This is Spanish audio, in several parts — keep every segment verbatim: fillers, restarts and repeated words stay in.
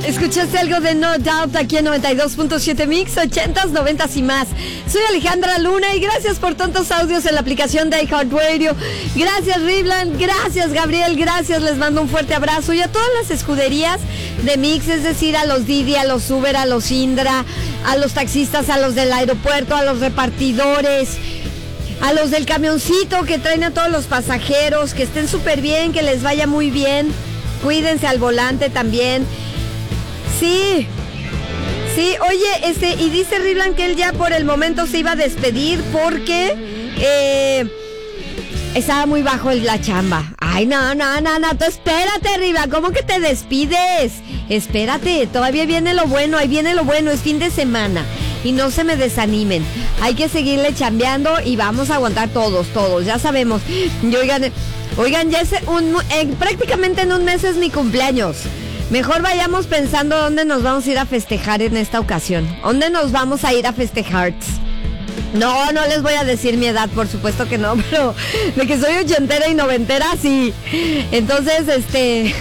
Escuchaste algo de No Doubt aquí en noventa y dos punto siete Mix, ochentas, noventas y más. Soy Alejandra Luna y gracias por tantos audios en la aplicación de iHeartRadio. Gracias Rivland, gracias Gabriel, gracias, les mando un fuerte abrazo. Y a todas las escuderías de Mix, es decir, a los Didi, a los Uber, a los Indra, a los taxistas, a los del aeropuerto, a los repartidores, a los del camioncito que traen a todos los pasajeros, que estén súper bien, que les vaya muy bien. Cuídense al volante también. Sí, sí, oye, este, y dice Rivland que él ya por el momento se iba a despedir porque eh, estaba muy bajo en la chamba. Ay, no, no, no, no, tú espérate, Rivland, ¿cómo que te despides? Espérate, todavía viene lo bueno, ahí viene lo bueno, es fin de semana. Y no se me desanimen, hay que seguirle chambeando y vamos a aguantar todos, todos, ya sabemos. Y oigan, oigan, ya es un, eh, prácticamente en un mes es mi cumpleaños. Mejor vayamos pensando dónde nos vamos a ir a festejar en esta ocasión. ¿Dónde nos vamos a ir a festejar? No, no les voy a decir mi edad, por supuesto que no, pero de que soy ochentera y noventera, sí. Entonces, este...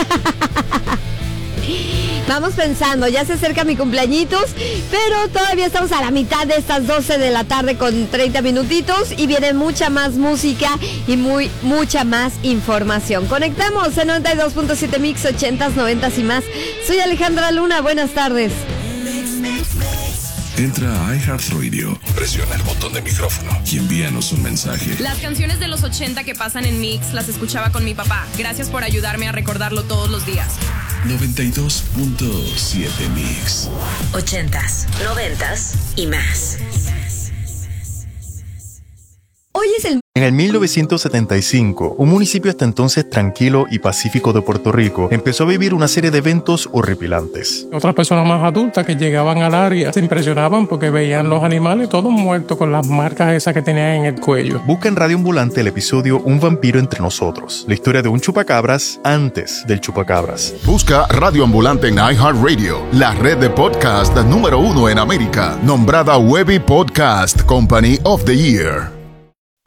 vamos pensando, ya se acerca mi cumpleañitos, pero todavía estamos a la mitad de estas doce de la tarde con treinta minutitos y viene mucha más música y muy, mucha más información. Conectamos en noventa y dos punto siete Mix, ochentas, noventas y más. Soy Alejandra Luna, buenas tardes. Entra a iHeartRadio, presiona el botón de micrófono y envíanos un mensaje. Las canciones de los ochenta que pasan en Mix las escuchaba con mi papá. Gracias por ayudarme a recordarlo todos los días. noventa y dos punto siete Mix. Ochentas, noventas y más. Hoy es el... En el mil novecientos setenta y cinco, un municipio hasta entonces tranquilo y pacífico de Puerto Rico empezó a vivir una serie de eventos horripilantes. Otras personas más adultas que llegaban al área se impresionaban porque veían los animales todos muertos con las marcas esas que tenían en el cuello. Busca en Radio Ambulante el episodio Un vampiro entre nosotros, la historia de un chupacabras antes del chupacabras. Busca Radio Ambulante en iHeartRadio, la red de podcast número uno en América, nombrada Webby Podcast Company of the Year.